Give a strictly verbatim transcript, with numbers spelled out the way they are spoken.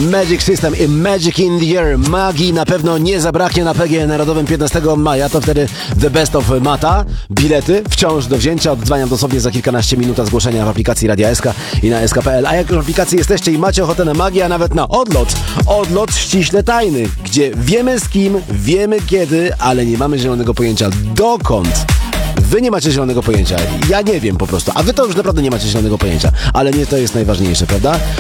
Magic System i Magic in the Air. Magii na pewno nie zabraknie na P G Narodowym piętnastego maja. To wtedy The Best of Mata. Bilety wciąż do wzięcia. Oddzwaniam dosłownie za kilkanaście minut zgłoszenia w aplikacji Radia S K i na S K kropka P L. A jak już w aplikacji jesteście i macie ochotę na magię, a nawet na odlot, odlot ściśle tajny, gdzie wiemy z kim, wiemy kiedy, ale nie mamy zielonego pojęcia dokąd. Wy nie macie zielonego pojęcia. Ja nie wiem po prostu. A wy to już naprawdę nie macie zielonego pojęcia. Ale nie to jest najważniejsze, prawda?